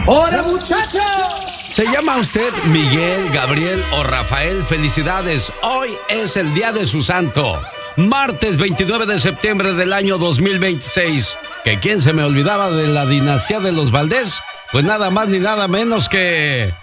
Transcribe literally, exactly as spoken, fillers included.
¡Hola, muchachos! ¿Se llama usted Miguel, Gabriel o Rafael? Felicidades, hoy es el día de su santo. Martes veintinueve de septiembre del año dos mil veintiséis. ¿Que quién se me olvidaba de la dinastía de los Valdés? Pues nada más ni nada menos que